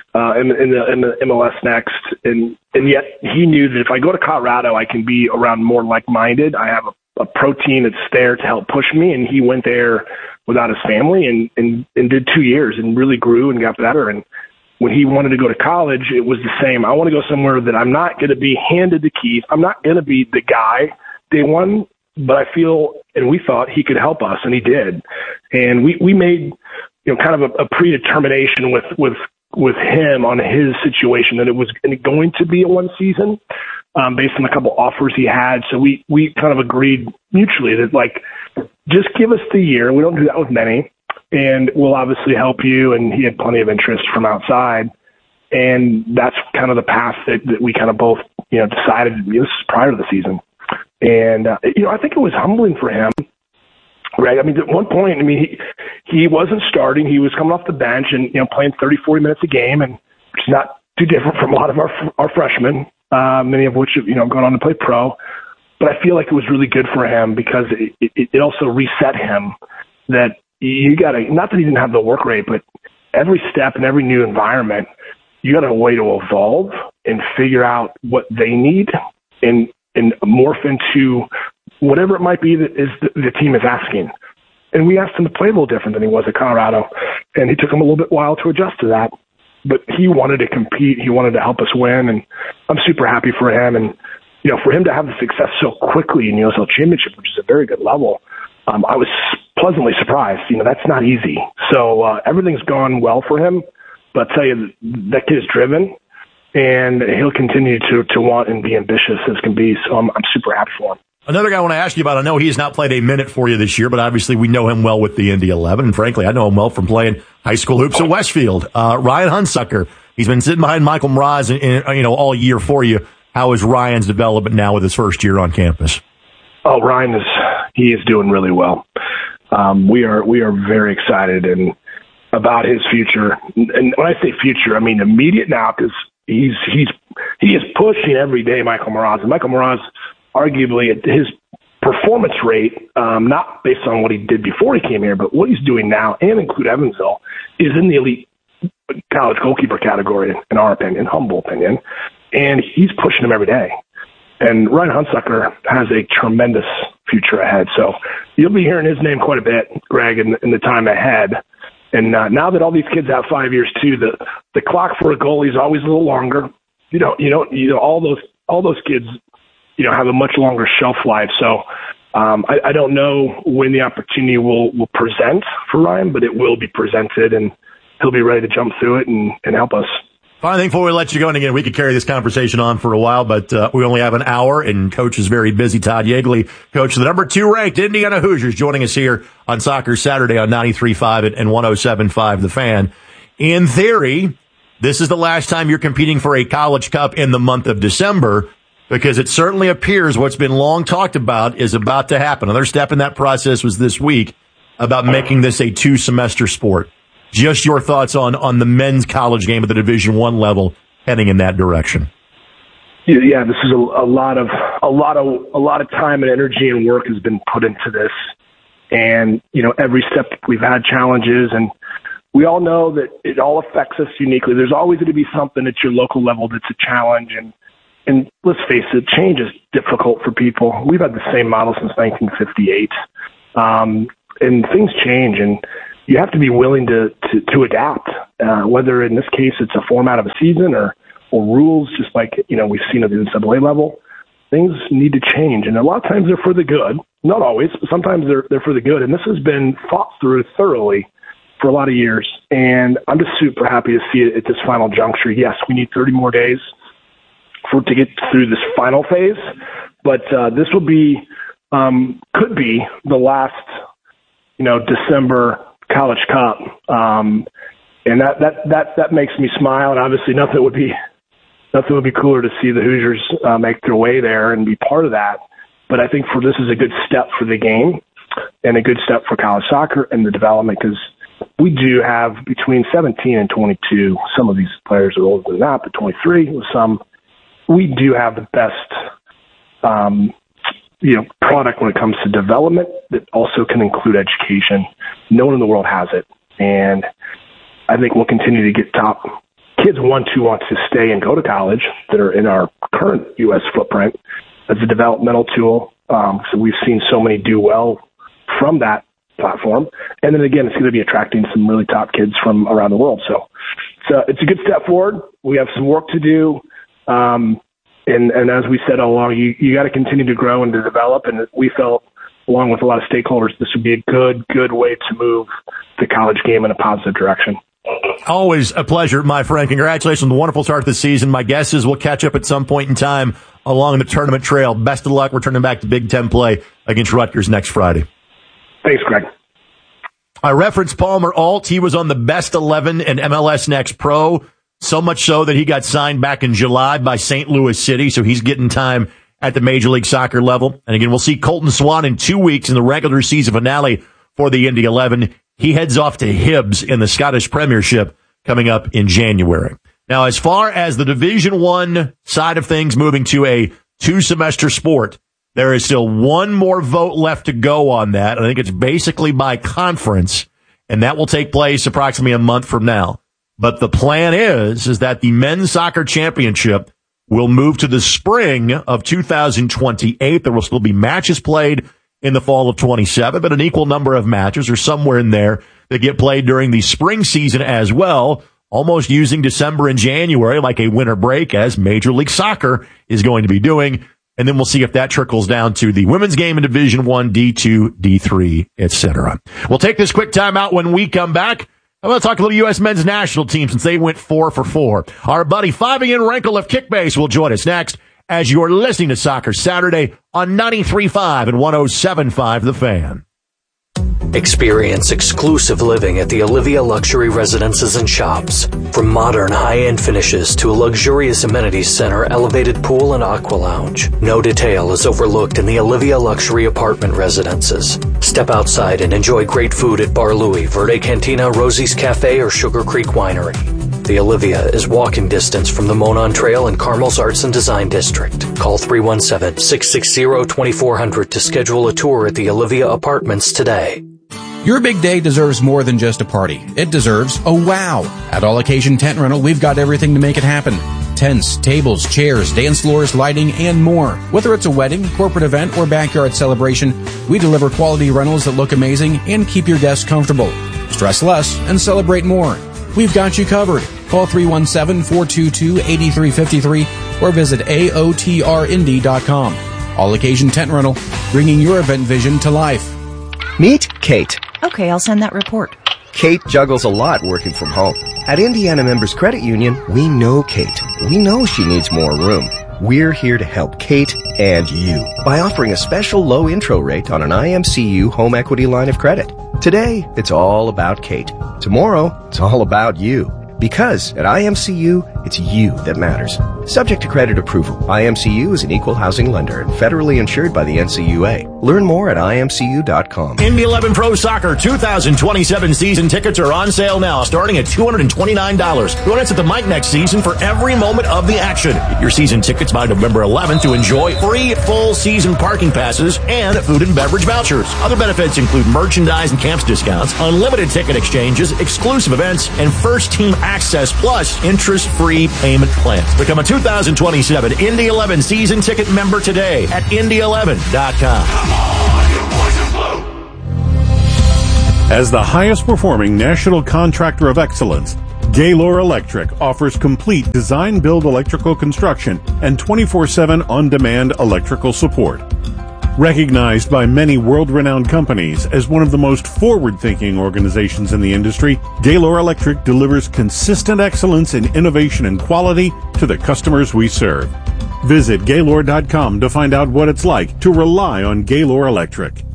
MLS Next. And yet he knew that if I go to Colorado, I can be around more like-minded. I have a pro team that's there to help push me. And he went there without his family and did 2 years and really grew and got better. And when he wanted to go to college, it was the same. I want to go somewhere that I'm not going to be handed the keys. I'm not going to be the guy day one, but I feel, and we thought he could help us, and he did. And we made, kind of a predetermination with him on his situation that it was going to be a one season, based on a couple offers he had. So we kind of agreed mutually that, just give us the year. We don't do that with many. And we'll obviously help you. And he had plenty of interest from outside. And that's kind of the path that we kind of both, decided. This is prior to the season. And, I think it was humbling for him, right? I mean, at one point, he wasn't starting. He was coming off the bench and, playing 30, 40 minutes a game, and which is not too different from a lot of our freshmen, many of which have, gone on to play pro. But I feel like it was really good for him because it also reset him that, you got to, not that he didn't have the work rate, but every step in every new environment, you got a way to evolve and figure out what they need and morph into whatever it might be that is the team is asking. And we asked him to play a little different than he was at Colorado, and he took him a little bit while to adjust to that. But he wanted to compete. He wanted to help us win, and I'm super happy for him. And, for him to have the success so quickly in the USL Championship, which is a very good level, I was pleasantly surprised. That's not easy. So everything's gone well for him. But I'll tell you, that kid is driven, and he'll continue to want and be ambitious as can be. So I'm super happy for him. Another guy I want to ask you about, I know he has not played a minute for you this year, but obviously we know him well with the Indy 11. And frankly, I know him well from playing high school hoops at Westfield. Ryan Hunsucker, he's been sitting behind Michael Mraz all year for you. How is Ryan's development now with his first year on campus? Oh, Ryan he is doing really well. We are very excited and about his future. And when I say future, I mean immediate now, because he is pushing every day Michael Mraz. And Michael Mraz, arguably, at his performance rate, not based on what he did before he came here, but what he's doing now, and include Evansville, is in the elite college goalkeeper category, in our opinion, humble opinion. And he's pushing him every day. And Ryan Hunsucker has a tremendous future ahead. So you'll be hearing his name quite a bit, Greg, in the time ahead. And now that all these kids have 5 years too, the clock for a goalie is always a little longer. All those kids, have a much longer shelf life. So I don't know when the opportunity will present for Ryan, but it will be presented, and he'll be ready to jump through it and help us. Final thing before we let you go, and again, we could carry this conversation on for a while, but we only have an hour, and Coach is very busy. Todd Yeagley, coach of the number 2 ranked Indiana Hoosiers, joining us here on Soccer Saturday on 93.5 and 107.5 The Fan. In theory, this is the last time you're competing for a College Cup in the month of December, because it certainly appears what's been long talked about is about to happen. Another step in that process was this week about making this a 2-semester sport. Just your thoughts on the men's college game at the Division I level heading in that direction. Yeah, this is a lot of time and energy and work has been put into this. And, every step we've had challenges, and we all know that it all affects us uniquely. There's always going to be something at your local level that's a challenge. And, and let's face it, change is difficult for people. We've had the same model since 1958, and things change, and you have to be willing to adapt, whether in this case it's a format of a season or rules, just like, we've seen at the NCAA level. Things need to change, and a lot of times they're for the good. Not always, but sometimes they're for the good, and this has been fought through thoroughly for a lot of years, and I'm just super happy to see it at this final juncture. Yes, we need 30 more days to get through this final phase, but this will be, could be the last, December College Cup, and that makes me smile, and obviously nothing would be cooler to see the Hoosiers make their way there and be part of that. But I think this is a good step for the game and a good step for college soccer and the development, because we do have between 17 and 22, some of these players are older than that, but 23 with some, we do have the best, product when it comes to development that also can include education. No one in the world has it. And I think we'll continue to get top kids want to stay and go to college that are in our current U.S. footprint as a developmental tool. So we've seen so many do well from that platform. And then again, it's going to be attracting some really top kids from around the world. So it's a good step forward. We have some work to do. And as we said all along, you got to continue to grow and to develop. And we felt, along with a lot of stakeholders, this would be a good way to move the college game in a positive direction. Always a pleasure, my friend. Congratulations on the wonderful start of the season. My guess is we'll catch up at some point in time along the tournament trail. Best of luck. We're turning back to Big Ten play against Rutgers next Friday. Thanks, Greg. I referenced Palmer Alt. He was on the best 11 in MLS Next Pro, so much so that he got signed back in July by St. Louis City, so he's getting time at the Major League Soccer level. And again, we'll see Colton Swan in 2 weeks in the regular season finale for the Indy 11. He heads off to Hibs in the Scottish Premiership coming up in January. Now, as far as the Division I side of things moving to a 2-semester sport, there is still one more vote left to go on that. I think it's basically by conference, and that will take place approximately a month from now. But the plan is that the men's soccer championship will move to the spring of 2028. There will still be matches played in the fall of 27, but an equal number of matches or somewhere in there that get played during the spring season as well, almost using December and January like a winter break, as Major League Soccer is going to be doing. And then we'll see if that trickles down to the women's game in Division I, D2, D3, etc. We'll take this quick time out. When we come back, I'm going to talk a little U.S. men's national team since they went 4 for 4. Our buddy Fabian Renkel of Kickbase will join us next as you're listening to Soccer Saturday on 93.5 and 107.5 The Fan. Experience exclusive living at the Olivia Luxury Residences and Shops. From modern high-end finishes to a luxurious amenities center, elevated pool, and aqua lounge, no detail is overlooked in the Olivia Luxury Apartment Residences. Step outside and enjoy great food at Bar Louie, Verde Cantina, Rosie's Cafe, or Sugar Creek Winery. The Olivia is walking distance from the Monon Trail and Carmel's Arts and Design District. Call 317-660-2400 to schedule a tour at the Olivia Apartments today. Your big day deserves more than just a party. It deserves a wow. At All Occasion Tent Rental, we've got everything to make it happen. Tents, tables, chairs, dance floors, lighting, and more. Whether it's a wedding, corporate event, or backyard celebration, we deliver quality rentals that look amazing and keep your guests comfortable. Stress less and celebrate more. We've got you covered. Call 317-422-8353 or visit AOTRindy.com. All Occasion Tent Rental, bringing your event vision to life. Meet Kate. Okay, I'll send that report. Kate juggles a lot working from home. At Indiana Members Credit Union, we know Kate. We know she needs more room. We're here to help Kate and you by offering a special low intro rate on an IMCU home equity line of credit. Today, it's all about Kate. Tomorrow, it's all about you. Because at IMCU, it's you that matters. Subject to credit approval, IMCU is an equal housing lender and federally insured by the NCUA. Learn more at imcu.com. Indy 11 Pro Soccer 2027 season tickets are on sale now, starting at $229. Join us at the Mike next season for every moment of the action. Get your season tickets by November 11th to enjoy free full season parking passes and food and beverage vouchers. Other benefits include merchandise and camps discounts, unlimited ticket exchanges, exclusive events, and first team access plus interest-free payment plans. Become a 2027 Indy 11 season ticket member today at Indy11.com. As the highest performing national contractor of excellence, Gaylor Electric offers complete design-build electrical construction and 24/7 on-demand electrical support. Recognized by many world-renowned companies as one of the most forward-thinking organizations in the industry, Gaylor Electric delivers consistent excellence in innovation and quality to the customers we serve. Visit Gaylor.com to find out what it's like to rely on Gaylor Electric.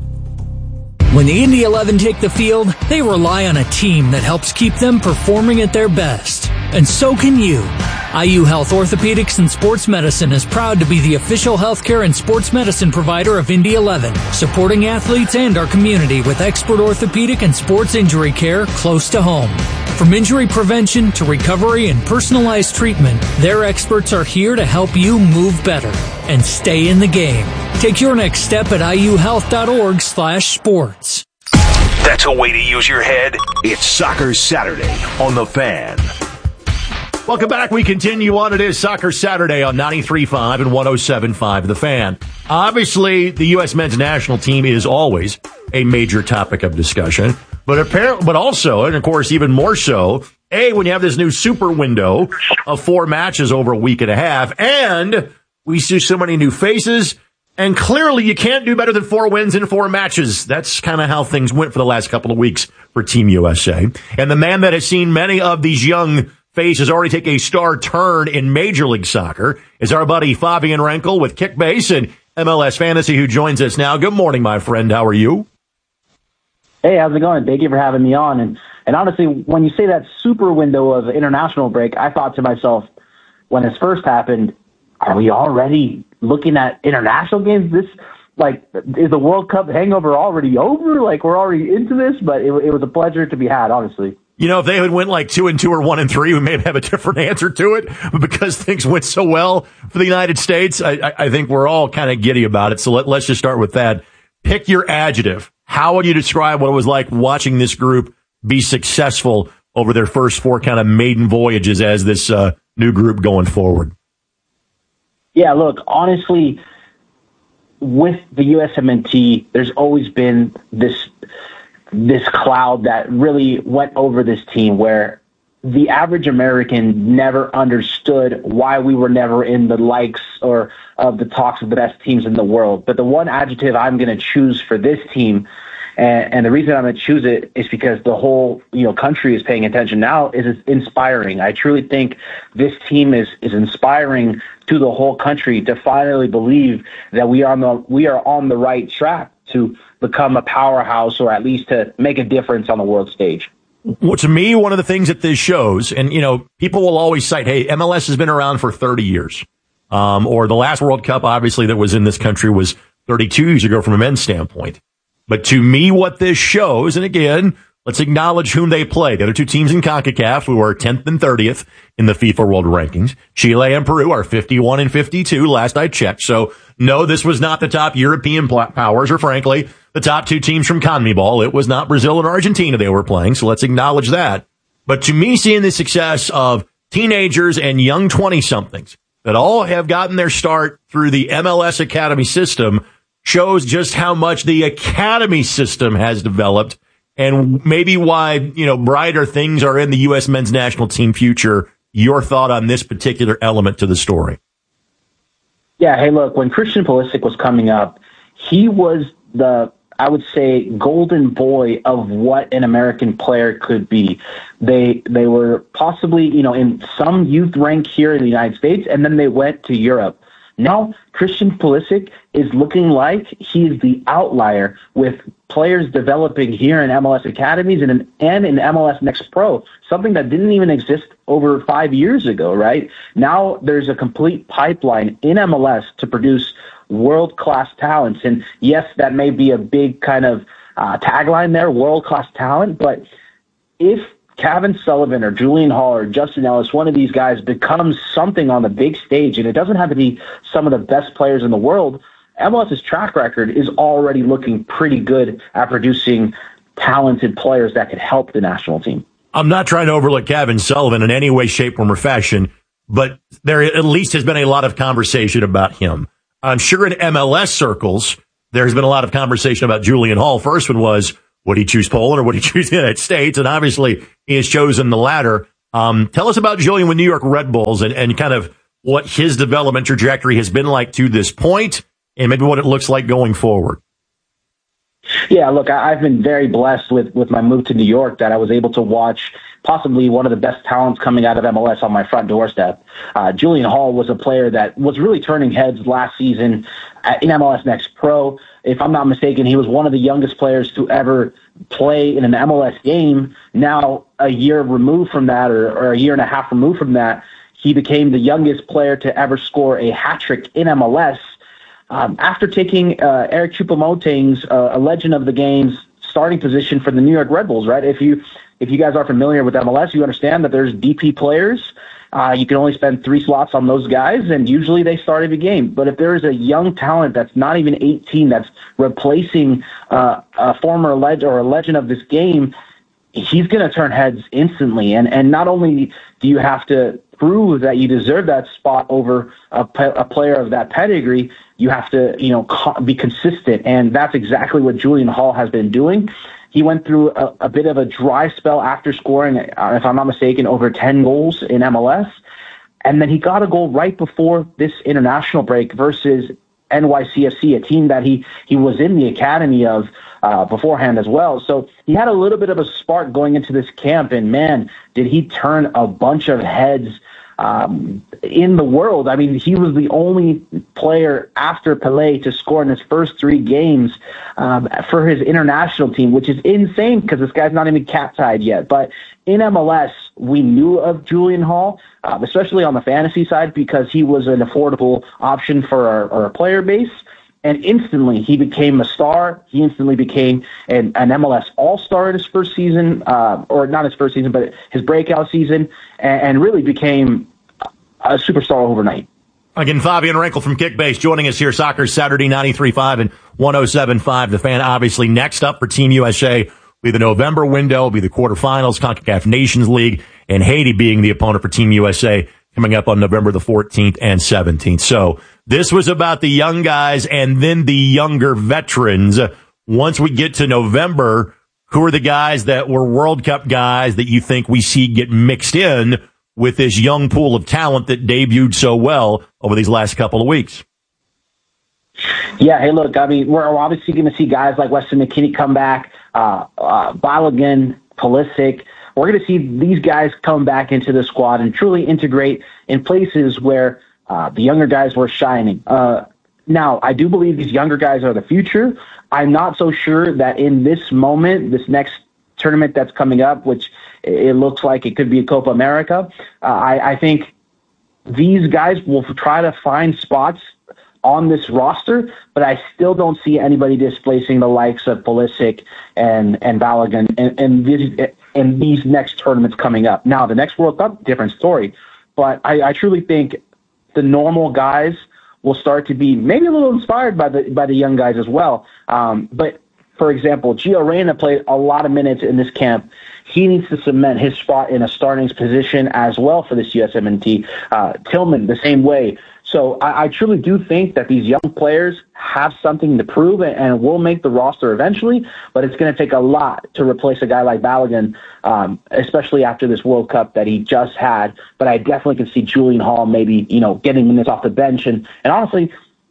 When the Indy 11 take the field, they rely on a team that helps keep them performing at their best. And so can you. IU Health Orthopedics and Sports Medicine is proud to be the official healthcare and sports medicine provider of Indy 11, supporting athletes and our community with expert orthopedic and sports injury care close to home. From injury prevention to recovery and personalized treatment, their experts are here to help you move better and stay in the game. Take your next step at iuhealth.org/sports. That's a way to use your head. It's Soccer Saturday on The Fan. Welcome back. We continue on. It is Soccer Saturday on 93.5 and 107.5 The Fan. Obviously, the U.S. men's national team is always a major topic of discussion, but also, and of course, even more so, when you have this new super window of 4 matches over a week and a half, and we see so many new faces, and clearly you can't do better than 4 wins in 4 matches. That's kind of how things went for the last couple of weeks for Team USA. And the man that has seen many of these young faces already take a star turn in Major League Soccer is our buddy Fabian Renkel with Kickbase and MLS Fantasy, who joins us now. Good morning, my friend. How are you? Hey, how's it going? Thank you for having me on. And honestly, when you say that super window of international break, I thought to myself, when this first happened, are we already looking at international games? Is the World Cup hangover already over? We're already into this, but it was a pleasure to be had, honestly. You know, if they had went 2-2 or 1-3, we may have a different answer to it. But because things went so well for the United States, I think we're all kind of giddy about it. So let's just start with that. Pick your adjective. How would you describe what it was like watching this group be successful over their first 4 kind of maiden voyages as this new group going forward? Yeah, look, honestly, with the USMNT, there's always been this cloud that really went over this team where the average American never understood why we were never in the likes or of the talks of the best teams in the world. But the one adjective I'm going to choose for this team, and the reason I'm going to choose it is because the whole country is paying attention now, is it's inspiring. I truly think this team is inspiring to the whole country to finally believe that we are on the right track to become a powerhouse, or at least to make a difference on the world stage. Well, to me, one of the things that this shows, and people will always cite, hey, MLS has been around for 30 years. Or the last World Cup, obviously, that was in this country was 32 years ago from a men's standpoint. But to me, what this shows, and again, let's acknowledge whom they play. The other 2 teams in CONCACAF, who are 10th and 30th in the FIFA World Rankings. Chile and Peru are 51 and 52, last I checked. So, no, this was not the top European powers, or frankly, the top 2 teams from CONMEBOL. It was not Brazil and Argentina they were playing, so let's acknowledge that. But to me, seeing the success of teenagers and young 20-somethings that all have gotten their start through the MLS Academy system shows just how much the Academy system has developed, and maybe why, brighter things are in the U.S. men's national team future. Your thought on this particular element to the story? Yeah, hey, look, when Christian Pulisic was coming up, he was I would say, golden boy of what an American player could be. They were possibly, in some youth rank here in the United States, and then they went to Europe. Now, Christian Pulisic is looking like he's the outlier, with players developing here in MLS academies and in MLS Next Pro, something that didn't even exist over 5 years ago, right? Now there's a complete pipeline in MLS to produce world-class talents. And yes, that may be a big kind of tagline there, world-class talent, but if Kevin Sullivan or Julian Hall or Justin Ellis, one of these guys becomes something on the big stage, and it doesn't have to be some of the best players in the world, MLS's track record is already looking pretty good at producing talented players that could help the national team. I'm not trying to overlook Kevin Sullivan in any way, shape, form, or fashion, but there at least has been a lot of conversation about him. I'm sure in MLS circles, there's been a lot of conversation about Julian Hall. First one was, would he choose Poland or would he choose the United States? And obviously, he has chosen the latter. Tell us about Julian with New York Red Bulls and kind of what his development trajectory has been like to this point, and maybe what it looks like going forward. Yeah, look, I've been very blessed with my move to New York that I was able to watch possibly one of the best talents coming out of MLS on my front doorstep. Julian Hall was a player that was really turning heads last season in MLS Next Pro. If I'm not mistaken, he was one of the youngest players to ever play in an MLS game. Now, a year removed from that, or a year and a half removed from that, he became the youngest player to ever score a hat-trick in MLS. After taking Eric Choupo-Moting's, a legend of the game's starting position for the New York Red Bulls, right? If you guys are familiar with MLS, you understand that there's DP players. You can only spend 3 slots on those guys, and usually they start every game. But if there is a young talent that's not even 18 that's replacing a former legend or a legend of this game, he's going to turn heads instantly. And not only do you have to prove that you deserve that spot over a player of that pedigree, you have to, be consistent. And that's exactly what Julian Hall has been doing. He went through a bit of a dry spell after scoring, if I'm not mistaken, over 10 goals in MLS. And then he got a goal right before this international break versus NYCFC, a team that he was in the academy of beforehand as well. So he had a little bit of a spark going into this camp, and man, did he turn a bunch of heads in the world. I mean, he was the only player after Pelé to score in his first 3 games for his international team, which is insane because this guy's not even cap-tied yet. But in MLS, we knew of Julian Hall, especially on the fantasy side, because he was an affordable option for our player base. And instantly, he became a star. He instantly became an MLS All-Star in his first season, or not his first season, but his breakout season, and really became a superstar overnight. Again, Fabian Renkel from Kickbase joining us here, Soccer Saturday, 93.5 and 107.5. The Fan, obviously, next up for Team USA will be the November window, will be the quarterfinals, CONCACAF Nations League, and Haiti being the opponent for Team USA coming up on November the 14th and 17th. So this was about the young guys and then the younger veterans. Once we get to November, who are the guys that were World Cup guys that you think we see get mixed in with this young pool of talent that debuted so well over these last couple of weeks? Yeah, hey, look, I mean, we're obviously going to see guys like Weston McKennie come back, Balogun, Pulisic. We're going to see these guys come back into the squad and truly integrate in places where the younger guys were shining. Now, I do believe these younger guys are the future. I'm not so sure that in this moment, this next tournament that's coming up, which it looks like it could be a Copa America, I think these guys will try to find spots on this roster, but I still don't see anybody displacing the likes of Pulisic and Balogun and these next tournaments coming up. Now, the next World Cup, different story, but I truly think the normal guys will start to be maybe a little inspired by the young guys as well. But for example, Gio Reyna played a lot of minutes in this camp. He needs to cement his spot in a starting position as well for this USMNT. Tillman, the same way. So I truly do think that these young players have something to prove and will make the roster eventually, but it's going to take a lot to replace a guy like Balogun, especially after this World Cup that he just had. But I definitely can see Julian Hall maybe, getting minutes off the bench. And honestly,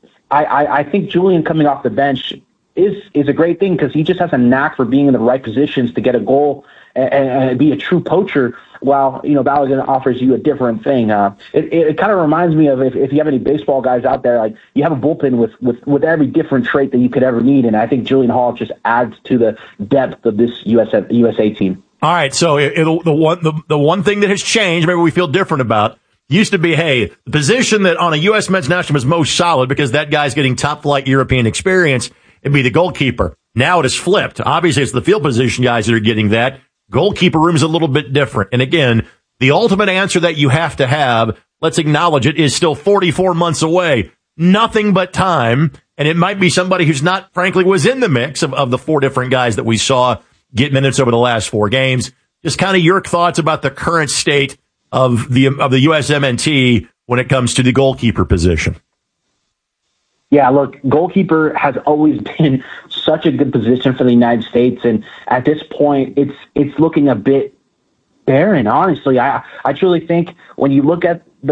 I think Julian coming off the bench is a great thing because he just has a knack for being in the right positions to get a goal and be a true poacher, while Balogun offers you a different thing. It kind of reminds me of if you have any baseball guys out there, like you have a bullpen with every different trait that you could ever need, and I think Julian Hall just adds to the depth of this USA team. All right, so the one thing that has changed, maybe we feel different about, used to be, hey, the position that on a U.S. men's national is most solid because that guy's getting top flight European experience, it'd be the goalkeeper. Now it is flipped. Obviously, it's the field position guys that are getting that. Goalkeeper room is a little bit different. And again, the ultimate answer that you have to have, let's acknowledge it, is still 44 months away. Nothing but time. And it might be somebody who's not, frankly, was in the mix of the 4 different guys that we saw get minutes over the last 4 games. Just kind of your thoughts about the current state of the USMNT when it comes to the goalkeeper position? Yeah, look, goalkeeper has always been such a good position for the United States, and at this point, it's looking a bit barren. Honestly, I truly think when you look at